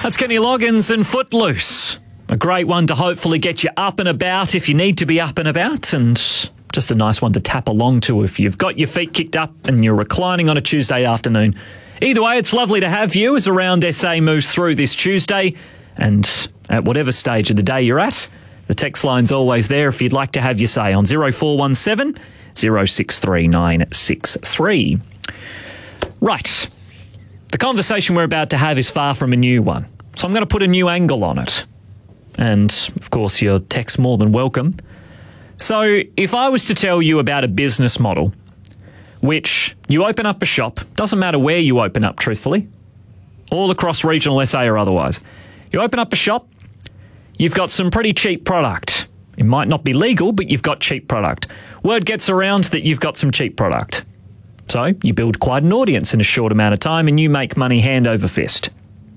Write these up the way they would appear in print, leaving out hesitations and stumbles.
That's Kenny Loggins and Footloose. A great one to hopefully get you up and about if you need to be up and about, and just a nice one to tap along to if you've got your feet kicked up and you're reclining on a Tuesday afternoon. Either way, it's lovely to have you as Around SA moves through this Tuesday, and at whatever stage of the day you're at, the text line's always there if you'd like to have your say on 0417 063 963. Right. The conversation we're about to have is far from a new one, so I'm going to put a new angle on it. And, of course, your text's more than welcome. So, if I was to tell you about a business model which you open up a shop, doesn't matter where you open up, truthfully, all across regional SA or otherwise. You open up a shop, you've got some pretty cheap product. It might not be legal, but you've got cheap product. Word gets around that you've got some cheap product. So you build quite an audience in a short amount of time and you make money hand over fist.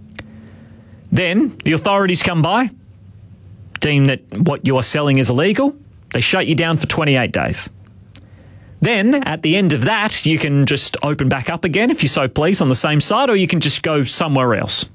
Then the authorities come by, deem that what you're selling is illegal, they shut you down for 28 days. Then, at the end of that, you can just open back up again if you so please on the same site, or you can just go somewhere else.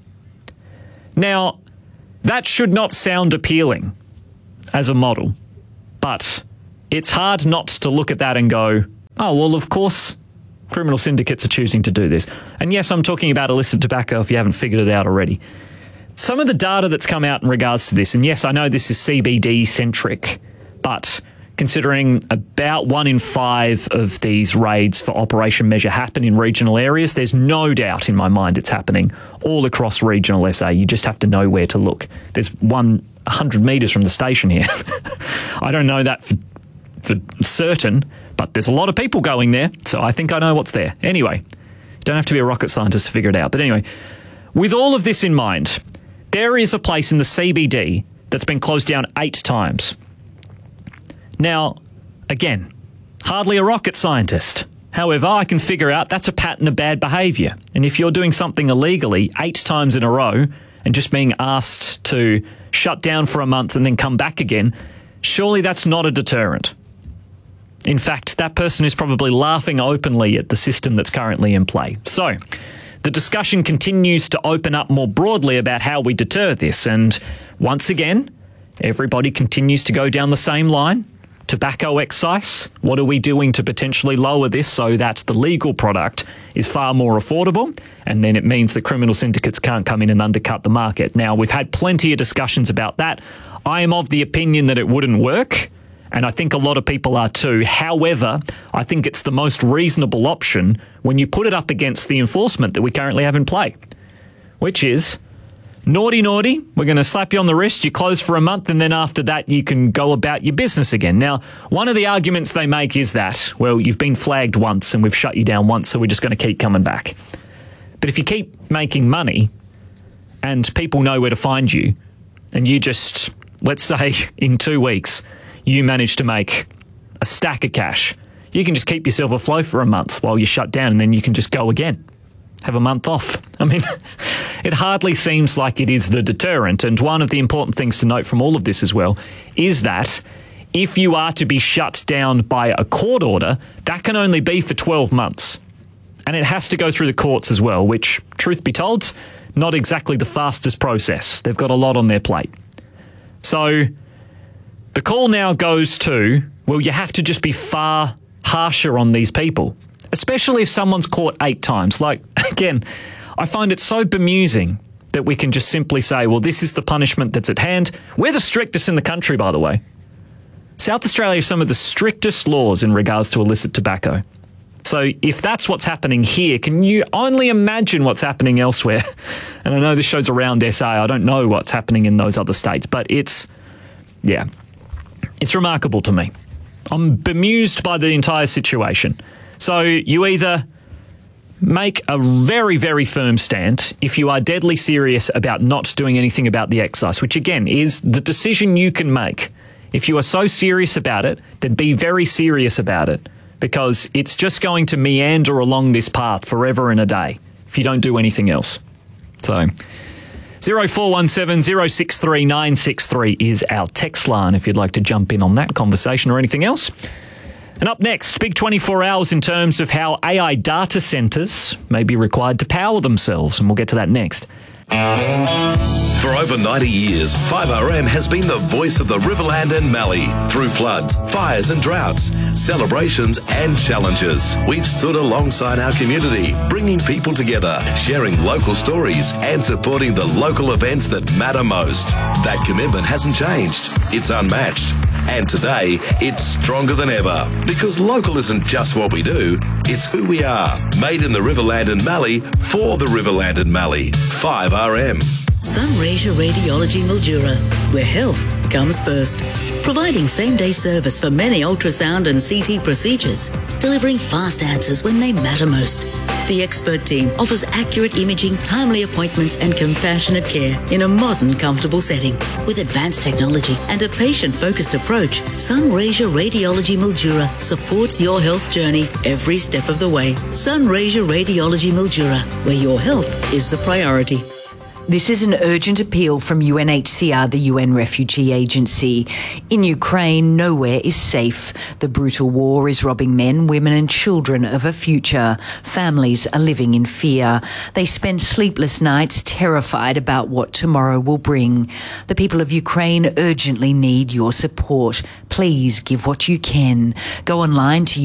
Now, that should not sound appealing as a model, but it's hard not to look at that and go, oh, well, of course, criminal syndicates are choosing to do this. And yes, I'm talking about illicit tobacco if you haven't figured it out already. Some of the data that's come out in regards to this, and yes, I know this is CBD-centric, but considering about 1 in 5 of these raids for Operation Measure happen in regional areas, there's no doubt in my mind it's happening all across regional SA. You just have to know where to look. There's 100 metres from the station here. I don't know that for certain, but there's a lot of people going there, so I think I know what's there. Anyway, you don't have to be a rocket scientist to figure it out. But anyway, with all of this in mind, there is a place in the CBD that's been closed down 8 times. Now, again, hardly a rocket scientist. However, I can figure out that's a pattern of bad behaviour. And if you're doing something illegally 8 times in a row and just being asked to shut down for a month and then come back again, surely that's not a deterrent. In fact, that person is probably laughing openly at the system that's currently in play. So, the discussion continues to open up more broadly about how we deter this. And once again, everybody continues to go down the same line. Tobacco excise, what are we doing to potentially lower this so that the legal product is far more affordable, and then it means that criminal syndicates can't come in and undercut the market. Now, we've had plenty of discussions about that. I am of the opinion that it wouldn't work, and I think a lot of people are too. However, I think it's the most reasonable option when you put it up against the enforcement that we currently have in play, which is naughty, naughty, we're going to slap you on the wrist, you close for a month, and then after that you can go about your business again. Now, one of the arguments they make is that, well, you've been flagged once and we've shut you down once, so we're just going to keep coming back. But if you keep making money and people know where to find you, and you just, let's say in 2 weeks, you manage to make a stack of cash, you can just keep yourself afloat for a month while you're shut down, and then you can just go again. Have a month off. I mean, it hardly seems like it is the deterrent. And one of the important things to note from all of this as well is that if you are to be shut down by a court order, that can only be for 12 months. And it has to go through the courts as well, which, truth be told, not exactly the fastest process. They've got a lot on their plate. So the call now goes to, well, you have to just be far harsher on these people, especially if someone's caught 8 times. Like, again, I find it so bemusing that we can just simply say, well, this is the punishment that's at hand. We're the strictest in the country, by the way. South Australia has some of the strictest laws in regards to illicit tobacco. So if that's what's happening here, can you only imagine what's happening elsewhere? And I know this show's Around SA. I don't know what's happening in those other states, but it's remarkable to me. I'm bemused by the entire situation. So you either make a very, very firm stand if you are deadly serious about not doing anything about the excise, which again is the decision you can make. If you are so serious about it, then be very serious about it, because it's just going to meander along this path forever and a day if you don't do anything else. So 0417 063 963 is our text line if you'd like to jump in on that conversation or anything else. And up next, big 24 hours in terms of how AI data centres may be required to power themselves, and we'll get to that next. For over 90 years, 5RM has been the voice of the Riverland and Mallee. Through floods, fires and droughts, celebrations and challenges, we've stood alongside our community, bringing people together, sharing local stories and supporting the local events that matter most. That commitment hasn't changed. It's unmatched. And today, it's stronger than ever. Because local isn't just what we do, it's who we are. Made in the Riverland and Mallee, for the Riverland and Mallee. 5RM. Sunraysia Radiology Mildura, where health comes first. Providing same-day service for many ultrasound and CT procedures, delivering fast answers when they matter most. The expert team offers accurate imaging, timely appointments and compassionate care in a modern, comfortable setting. With advanced technology and a patient-focused approach, Sunraysia Radiology Mildura supports your health journey every step of the way. Sunraysia Radiology Mildura, where your health is the priority. This is an urgent appeal from UNHCR, the UN Refugee Agency. In Ukraine, nowhere is safe. The brutal war is robbing men, women and children of a future. Families are living in fear. They spend sleepless nights terrified about what tomorrow will bring. The people of Ukraine urgently need your support. Please give what you can. Go online to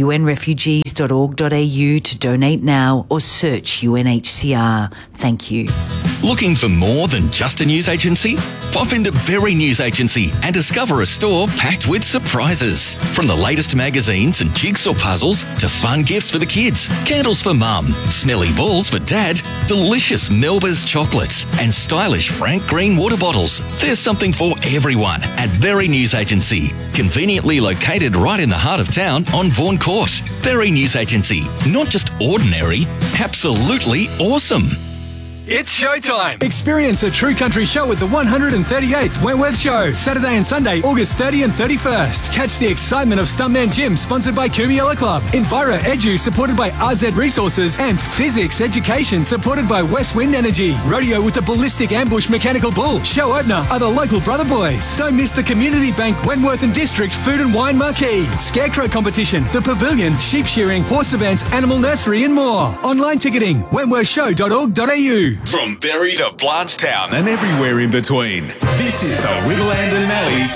unrefugees.org.au to donate now or search UNHCR. Thank you. Looking for more than just a news agency? Pop into Berry News Agency and discover a store packed with surprises. From the latest magazines and jigsaw puzzles to fun gifts for the kids, candles for mum, smelly balls for dad, delicious Melba's chocolates and stylish Frank Green water bottles. There's something for everyone at Berry News Agency. Conveniently located right in the heart of town on Vaughan Court. Berry News Agency. Not just ordinary, absolutely awesome. It's showtime! Experience a true country show at the 138th Wentworth Show, Saturday and Sunday, August 30 and 31st. Catch the excitement of Stuntman Jim, sponsored by Kumiela Club, Enviro Edu, supported by RZ Resources, and Physics Education, supported by West Wind Energy. Rodeo with the Ballistic Ambush Mechanical Bull. Show opener are the local Brother Boys. Don't miss the Community Bank Wentworth and District Food and Wine Marquee. Scarecrow Competition, the Pavilion, Sheep Shearing, Horse Events, Animal Nursery and more. Online ticketing, wentworthshow.org.au. From Berry to Blanchetown and everywhere in between, this is the Riverland and Mallie's